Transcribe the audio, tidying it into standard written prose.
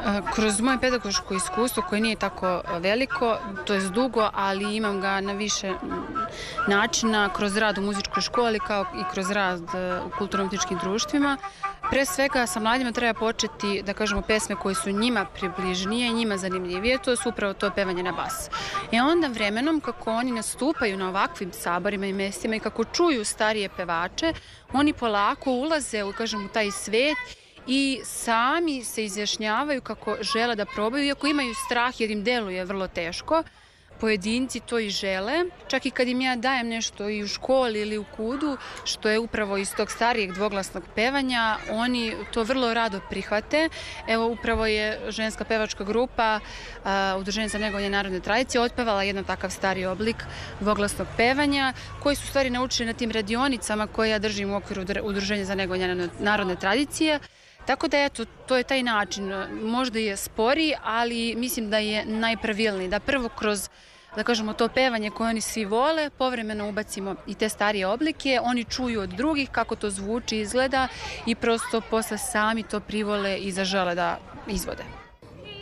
Kroz moje pedagoško iskustvo koje nije tako veliko, to je dugo, ali imam ga na više načina, kroz rad u muzičkoj školi kao i kroz rad u kulturno-umjetničkim društvima. Pre svega sa mladima treba početi, da kažemo, pesme koje su njima približnije, njima zanimljivije, to su upravo to pevanje na bas. Onda vremenom, kako oni nastupaju na ovakvim saborima i mestima i kako čuju starije pevače, oni polako ulaze u taj svet i sami se izjašnjavaju kako žele da probaju, iako imaju strah jer im deluje vrlo teško. Pojedinci to i žele, čak i kad im ja dajem nešto i u školi ili u KUD-u, što je upravo iz tog starijeg dvoglasnog pevanja, oni to vrlo rado prihvate. Evo, upravo je ženska pevačka grupa Udruženje za negovanje narodne tradicije otpevala jedan takav stari oblik dvoglasnog pevanja, koji su stvari naučili na tim radionicama koje ja držim u okviru Udruženja za negovanje narodne tradicije. Tako da, eto, to je taj način. Možda je sporiji, ali mislim da je najpravilniji. Da prvo kroz, da kažemo, to pevanje koje oni svi vole, povremeno ubacimo i te starije oblike, oni čuju od drugih kako to zvuči, izgleda i prosto posle sami to privole i zažele da izvode.